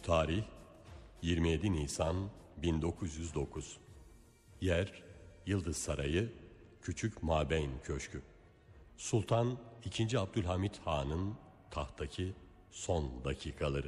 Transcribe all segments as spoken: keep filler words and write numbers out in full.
Tarih yirmi yedi Nisan bin dokuz yüz dokuz. Yer Yıldız Sarayı, Küçük Mabeyn Köşkü. Sultan ikinci. Abdülhamit Han'ın tahttaki son dakikaları.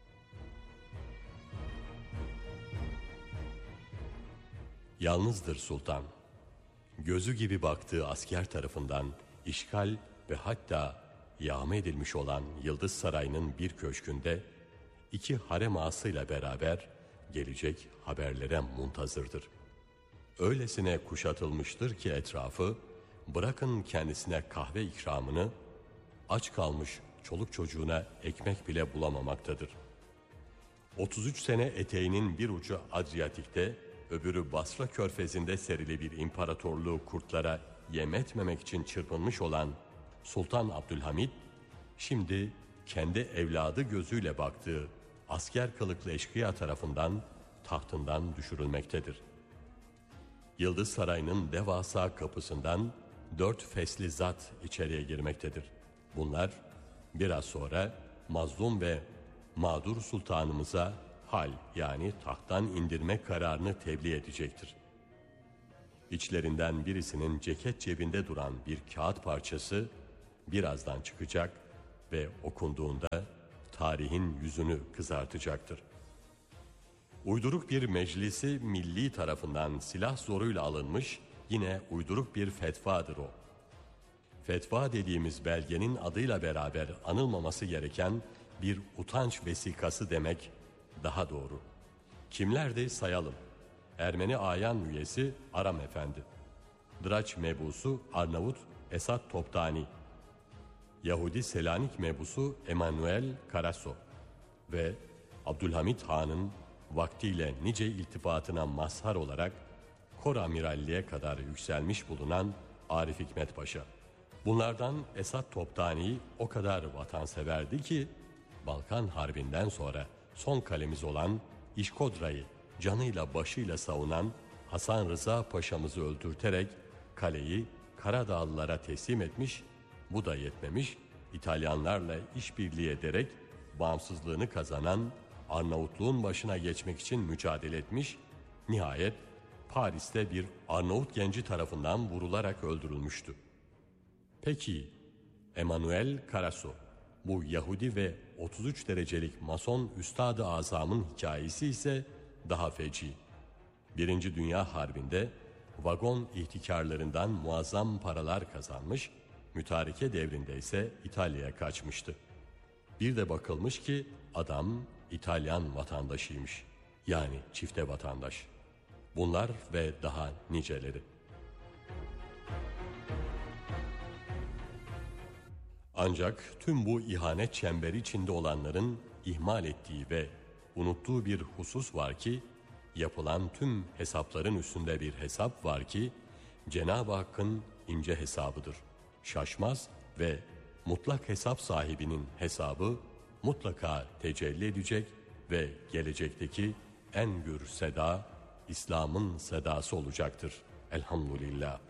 Yalnızdır sultan. Gözü gibi baktığı asker tarafından işgal ve hatta yağma edilmiş olan Yıldız Sarayı'nın bir köşkünde iki harem ağasıyla beraber gelecek haberlere muntazırdır. Öylesine kuşatılmıştır ki etrafı, bırakın kendisine kahve ikramını, aç kalmış çoluk çocuğuna ekmek bile bulamamaktadır. otuz üç sene eteğinin bir ucu Adriyatik'te, öbürü Basra körfezinde serili bir imparatorluğu kurtlara yem etmemek için çırpınmış olan Sultan Abdülhamit, şimdi kendi evladı gözüyle baktığı asker kılıklı eşkıya tarafından tahtından düşürülmektedir. Yıldız Sarayı'nın devasa kapısından dört fesli zat içeriye girmektedir. Bunlar biraz sonra mazlum ve mağdur sultanımıza hal, yani tahttan indirme kararını tebliğ edecektir. İçlerinden birisinin ceket cebinde duran bir kağıt parçası birazdan çıkacak ve okunduğunda tarihin yüzünü kızartacaktır. Uyduruk bir meclisi milli tarafından silah zoruyla alınmış yine uyduruk bir fetvadır o. Fetva dediğimiz belgenin adıyla beraber anılmaması gereken bir utanç vesikası demek daha doğru. Kimlerdi sayalım. Ermeni ayan üyesi Aram Efendi, Draç mebusu Arnavut Esat Toptani, Yahudi Selanik mebusu Emanuel Karaso ve Abdülhamit Han'ın vaktiyle nice iltifatına mazhar olarak Kor Amiralliğe kadar yükselmiş bulunan Arif Hikmet Paşa. Bunlardan Esat Toptani'yi o kadar vatanseverdi ki Balkan Harbi'nden sonra son kalemiz olan İşkodra'yı canıyla başıyla savunan Hasan Rıza Paşa'mızı öldürterek kaleyi Karadağlılara teslim etmiş, bu da yetmemiş, İtalyanlarla işbirliği ederek bağımsızlığını kazanan Arnavutluğun başına geçmek için mücadele etmiş, nihayet Paris'te bir Arnavut genci tarafından vurularak öldürülmüştü. Peki Emanuel Karaso, bu Yahudi ve otuz üç derecelik Mason Üstad-ı Azam'ın hikayesi ise daha feci. Birinci Dünya Harbi'nde vagon ihtikarlarından muazzam paralar kazanmış, mütareke devrinde ise İtalya'ya kaçmıştı. Bir de bakılmış ki adam İtalyan vatandaşıymış, yani çifte vatandaş. Bunlar ve daha niceleri. Ancak tüm bu ihanet çemberi içinde olanların ihmal ettiği ve unuttuğu bir husus var ki, yapılan tüm hesapların üstünde bir hesap var ki, Cenab-ı Hakk'ın ince hesabıdır. Şaşmaz ve mutlak hesap sahibinin hesabı mutlaka tecelli edecek ve gelecekteki en gür seda İslam'ın sedası olacaktır. Elhamdülillah.